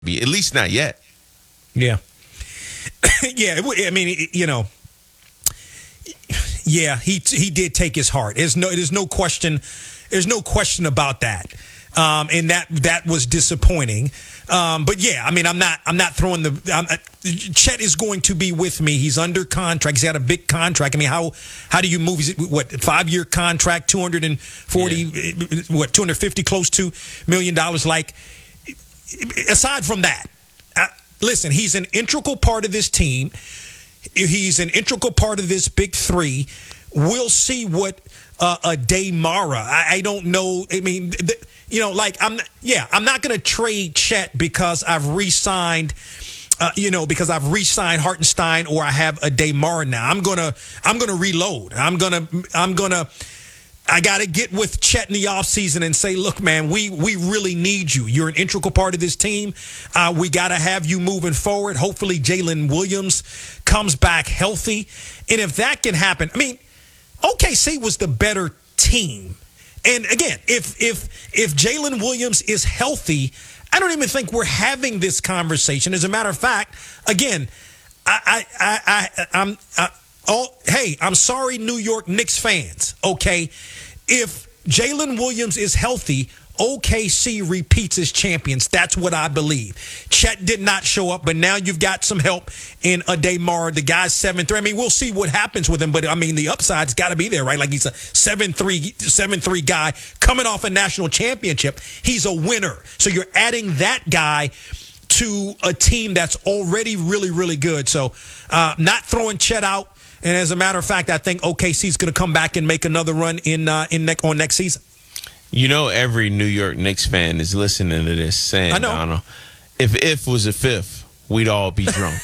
be, at least not yet. Yeah. Yeah. I mean, yeah, he did take his heart. There's no question. There's no question about that. And that was disappointing. But yeah, I mean, I'm not throwing Chet is going to be with me. He's under contract. He's got a big contract. I mean, how do you move? Is it, 5-year contract, 250, close to $1 million. Like, aside from that, listen, he's an integral part of this team. He's an integral part of this big three. We'll see what a Demara. I don't know. I mean, I'm not going to trade Chet because I've re-signed. Because I've re-signed Hartenstein or I have a Demara now. I'm gonna reload. I got to get with Chet in the offseason and say, look, man, we really need you. You're an integral part of this team. We got to have you moving forward. Hopefully Jalen Williams comes back healthy. And if that can happen, I mean, OKC was the better team. And again, if Jalen Williams is healthy, I don't even think we're having this conversation. As a matter of fact, again, I'm sorry, New York Knicks fans. Okay, if Jalen Williams is healthy, OKC repeats as champions. That's what I believe. Chet did not show up, but now you've got some help in a Demar. The guy's 7'3". I mean, we'll see what happens with him, but I mean, the upside's got to be there, right? Like, he's a 7'3" guy coming off a national championship. He's a winner. So you're adding that guy to a team that's already really, really good. So not throwing Chet out. And as a matter of fact, I think OKC is going to come back and make another run on next season. You know, every New York Knicks fan is listening to this saying, I know. Donald, if was a fifth, we'd all be drunk.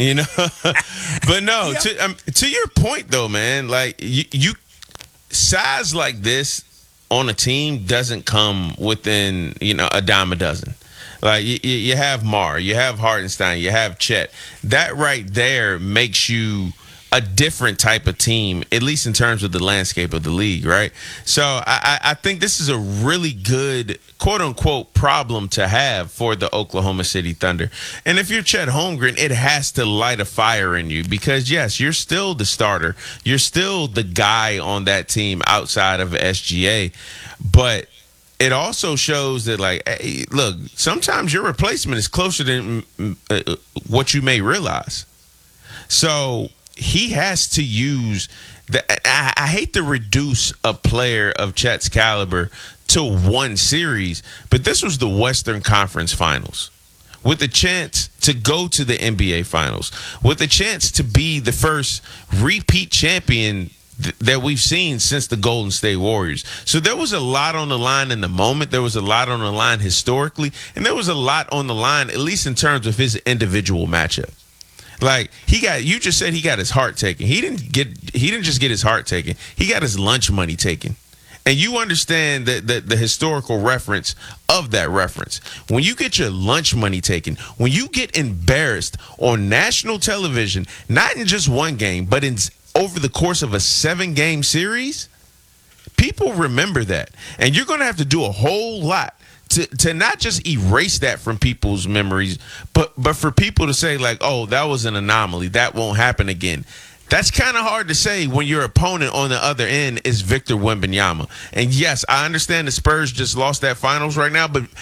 But no, yeah. to your point though, man, like you size like this on a team doesn't come within a dime a dozen. Like you have Mar, you have Hartenstein, you have Chet. That right there makes you a different type of team, at least in terms of the landscape of the league, right? So I think this is a really good, quote-unquote, problem to have for the Oklahoma City Thunder. And if you're Chet Holmgren, it has to light a fire in you because, yes, you're still the starter. You're still the guy on that team outside of SGA. But it also shows that, like, hey, look, sometimes your replacement is closer than what you may realize. So he has to use I hate to reduce a player of Chet's caliber to one series, but this was the Western Conference Finals with a chance to go to the NBA Finals, with a chance to be the first repeat champion that we've seen since the Golden State Warriors. So there was a lot on the line in the moment. There was a lot on the line historically, and there was a lot on the line, at least in terms of his individual matchup. Like, you just said he got his heart taken. He didn't just get his heart taken. He got his lunch money taken. And you understand the historical reference of that reference. When you get your lunch money taken, when you get embarrassed on national television, not in just one game, but over the course of a 7-game series, people remember that. And you're going to have to do a whole lot to not just erase that from people's memories, but for people to say, like, oh, that was an anomaly, that won't happen again. That's kind of hard to say when your opponent on the other end is Victor Wembanyama. And yes, I understand the Spurs just lost that finals right now, but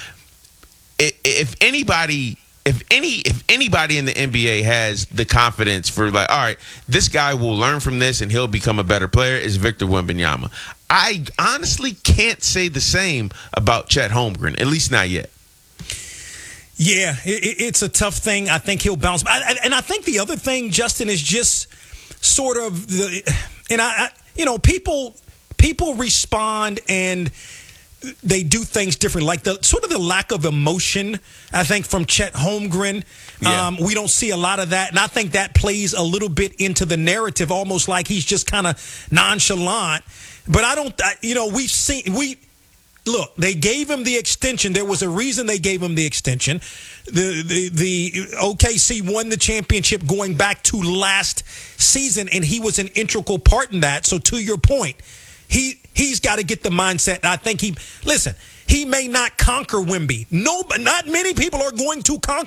if anybody in the NBA has the confidence for, like, all right, this guy will learn from this and he'll become a better player, is Victor Wembanyama. I honestly can't say the same about Chet Holmgren, at least not yet. Yeah, it's a tough thing. I think he'll bounce. And I think the other thing, Justin, is just sort of people respond and they do things different. Like the lack of emotion, I think, from Chet Holmgren. Yeah. We don't see a lot of that. And I think that plays a little bit into the narrative, almost like he's just kind of nonchalant. But look, they gave him the extension. There was a reason they gave him the extension. The OKC won the championship going back to last season, and he was an integral part in that. So to your point, he's got to get the mindset. I think He may not conquer Wemby. No, but not many people are going to conquer